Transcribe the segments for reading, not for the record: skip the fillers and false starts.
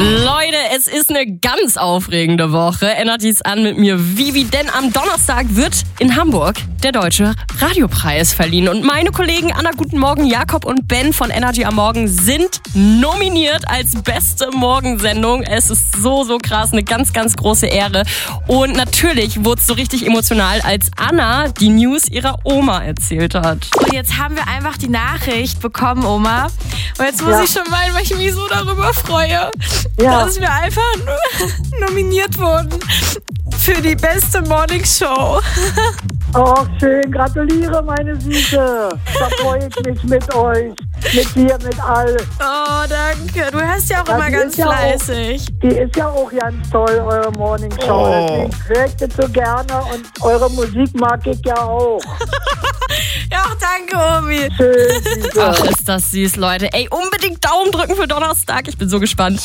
Leute, es ist eine ganz aufregende Woche. Energy's an mit mir, Vivi, denn am Donnerstag wird in Hamburg der Deutsche Radiopreis verliehen. Und meine Kollegen Anna, guten Morgen, Jakob und Ben von Energy am Morgen sind nominiert als beste Morgensendung. Es ist so krass, eine ganz große Ehre. Und natürlich wurde es so richtig emotional, als Anna die News ihrer Oma erzählt hat. Und jetzt haben wir einfach die Nachricht bekommen, Oma. Und jetzt muss ich schon weinen, weil ich mich so darüber freue, dass wir einfach nominiert wurden für die beste Morningshow. Oh, schön. Gratuliere, meine Süße. Da freue ich mich mit euch. Mit dir, mit all. Oh, danke. Du hörst ja auch immer ganz fleißig. Die ist ja auch ganz toll, eure Morningshow. Deswegen höre ich das so gerne und eure Musik mag ich ja auch. Ja, danke, Omi. Schön, Süße. Ach, ist das süß, Leute. Ey, unbedingt Daumen drücken für Donnerstag. Ich bin so gespannt.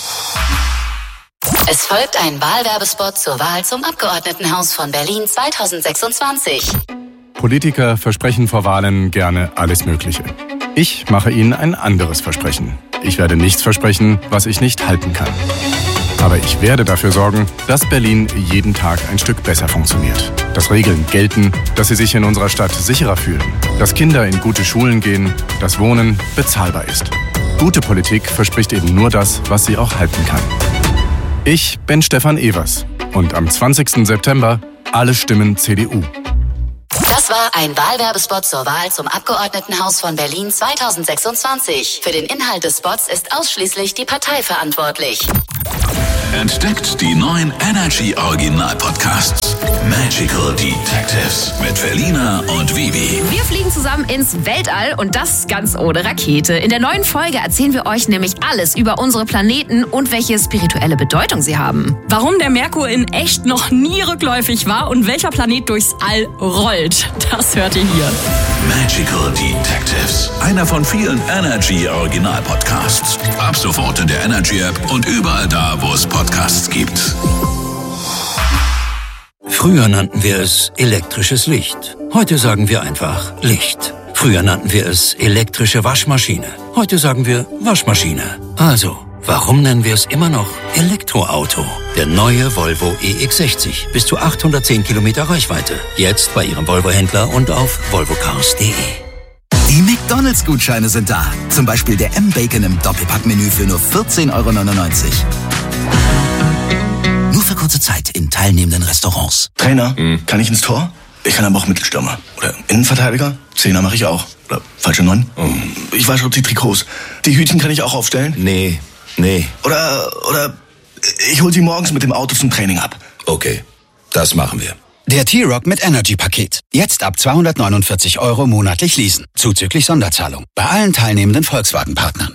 Es folgt ein Wahlwerbespot zur Wahl zum Abgeordnetenhaus von Berlin 2026. Politiker versprechen vor Wahlen gerne alles Mögliche. Ich mache Ihnen ein anderes Versprechen. Ich werde nichts versprechen, was ich nicht halten kann. Aber ich werde dafür sorgen, dass Berlin jeden Tag ein Stück besser funktioniert. Dass Regeln gelten, dass Sie sich in unserer Stadt sicherer fühlen. Dass Kinder in gute Schulen gehen, dass Wohnen bezahlbar ist. Gute Politik verspricht eben nur das, was sie auch halten kann. Ich bin Stefan Evers und am 20. September alle Stimmen CDU. Das war ein Wahlwerbespot zur Wahl zum Abgeordnetenhaus von Berlin 2026. Für den Inhalt des Spots ist ausschließlich die Partei verantwortlich. Entdeckt die neuen Energy Original Podcasts. Magical Detectives mit Felina und Vivi. Wir fliegen zusammen ins Weltall und das ganz ohne Rakete. In der neuen Folge erzählen wir euch nämlich alles über unsere Planeten und welche spirituelle Bedeutung sie haben. Warum der Merkur in echt noch nie rückläufig war und welcher Planet durchs All rollt, das hört ihr hier. Magical Detectives. Einer von vielen Energy Original Podcasts. Ab sofort in der Energy App und überall da, wo es Podcasts gibt. Früher nannten wir es elektrisches Licht. Heute sagen wir einfach Licht. Früher nannten wir es elektrische Waschmaschine. Heute sagen wir Waschmaschine. Also, warum nennen wir es immer noch Elektroauto? Der neue Volvo EX60. Bis zu 810 Kilometer Reichweite. Jetzt bei Ihrem Volvo-Händler und auf volvocars.de. Die McDonalds-Gutscheine sind da. Zum Beispiel der M-Bacon im Doppelpackmenü für nur 14,99 €. Nur für kurze Zeit in teilnehmenden Restaurants. Trainer, kann ich ins Tor? Ich kann aber auch Mittelstürmer. Oder Innenverteidiger? Zehner mache ich auch. Oder falsche 9? Ich wasche die Trikots. Die Hütchen kann ich auch aufstellen? Nee. Oder ich hol sie morgens mit dem Auto zum Training ab. Okay, das machen wir. Der T-Rock mit Energy-Paket. Jetzt ab 249 € monatlich leasen. Zuzüglich Sonderzahlung. Bei allen teilnehmenden Volkswagen-Partnern.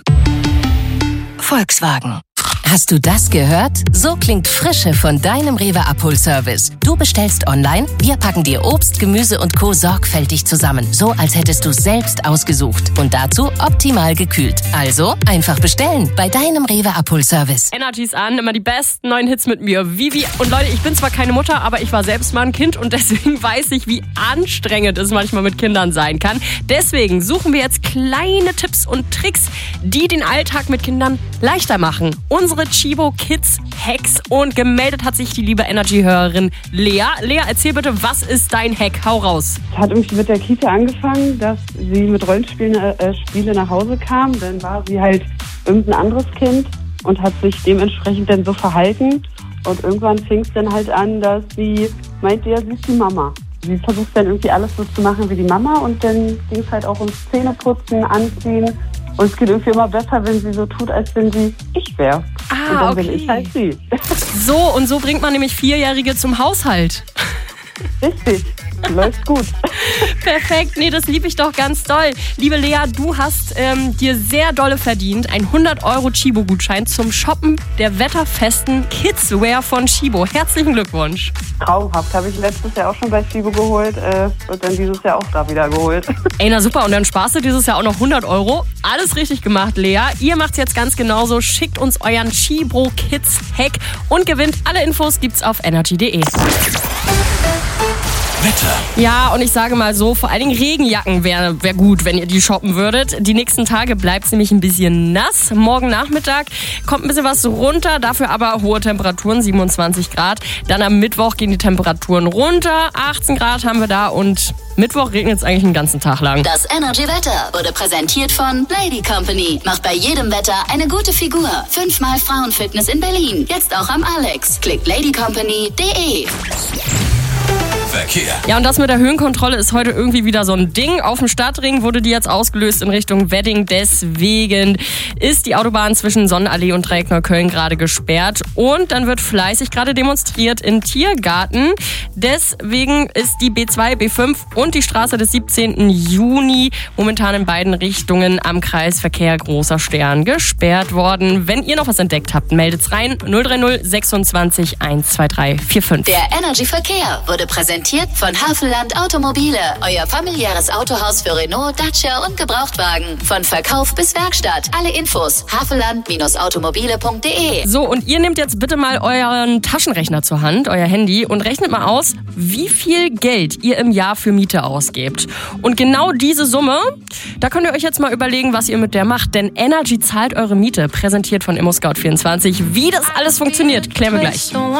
Volkswagen. Hast du das gehört? So klingt Frische von deinem Rewe-Abholservice. Du bestellst online, wir packen dir Obst, Gemüse und Co. sorgfältig zusammen. So, als hättest du selbst ausgesucht. Und dazu optimal gekühlt. Also, einfach bestellen bei deinem Rewe-Abholservice. Energy's an, immer die besten neuen Hits mit mir, Vivi. Und Leute, ich bin zwar keine Mutter, aber ich war selbst mal ein Kind und deswegen weiß ich, wie anstrengend es manchmal mit Kindern sein kann. Deswegen suchen wir jetzt kleine Tipps und Tricks, die den Alltag mit Kindern leichter machen. Unsere Chibo Kids Hacks, und gemeldet hat sich die liebe Energy-Hörerin Lea. Lea, erzähl bitte, was ist dein Hack? Hau raus. Es hat irgendwie mit der Kita angefangen, dass sie mit Rollenspiele nach Hause kam. Dann war sie halt irgendein anderes Kind und hat sich dementsprechend dann so verhalten. Und irgendwann fing es dann halt an, dass sie meinte, ja, sie ist die Mama. Sie versucht dann irgendwie alles so zu machen wie die Mama, und dann ging es halt auch ums Zähneputzen, Anziehen. Und es geht irgendwie immer besser, wenn sie so tut, als wenn sie ich wäre. Und dann bin ich halt sie. So bringt man nämlich Vierjährige zum Haushalt. Richtig, läuft gut. Perfekt, nee, das liebe ich doch ganz doll. Liebe Lea, du hast dir sehr dolle verdient. Ein 100 € Chibo-Gutschein zum Shoppen der wetterfesten Kidswear von Chibo. Herzlichen Glückwunsch. Traumhaft, habe ich letztes Jahr auch schon bei Chibo geholt und dann dieses Jahr auch da wieder geholt. Ey, na super, und dann sparst du dieses Jahr auch noch 100 €. Alles richtig gemacht, Lea. Ihr macht's jetzt ganz genauso. Schickt uns euren Chibo Kids Hack und gewinnt. Alle Infos gibt's auf energy.de. Wetter. Ja, und ich sage mal so, vor allen Dingen Regenjacken wäre gut, wenn ihr die shoppen würdet. Die nächsten Tage bleibt es nämlich ein bisschen nass. Morgen Nachmittag kommt ein bisschen was runter, dafür aber hohe Temperaturen, 27 Grad. Dann am Mittwoch gehen die Temperaturen runter, 18 Grad haben wir da und Mittwoch regnet es eigentlich den ganzen Tag lang. Das Energy Wetter wurde präsentiert von Lady Company. Macht bei jedem Wetter eine gute Figur. 5-mal Frauenfitness in Berlin. Jetzt auch am Alex. Klickt ladycompany.de. Verkehr. Ja, und das mit der Höhenkontrolle ist heute irgendwie wieder so ein Ding. Auf dem Stadtring wurde die jetzt ausgelöst in Richtung Wedding. Deswegen ist die Autobahn zwischen Sonnenallee und Dreieck Neukölln gerade gesperrt. Und dann wird fleißig gerade demonstriert in Tiergarten. Deswegen ist die B2, B5 und die Straße des 17. Juni momentan in beiden Richtungen am Kreisverkehr Großer Stern gesperrt worden. Wenn ihr noch was entdeckt habt, meldet's rein. 030 26 123 45. Der Energy Verkehr wurde präsentiert von Havelland Automobile. Euer familiäres Autohaus für Renault, Dacia und Gebrauchtwagen. Von Verkauf bis Werkstatt. Alle Infos havelland-automobile.de. So, und ihr nehmt jetzt bitte mal euren Taschenrechner zur Hand, euer Handy, und rechnet mal aus, wie viel Geld ihr im Jahr für Miete ausgebt. Und genau diese Summe, da könnt ihr euch jetzt mal überlegen, was ihr mit der macht. Denn Energy zahlt eure Miete. Präsentiert von ImmoScout24. Wie das alles funktioniert, klären wir gleich.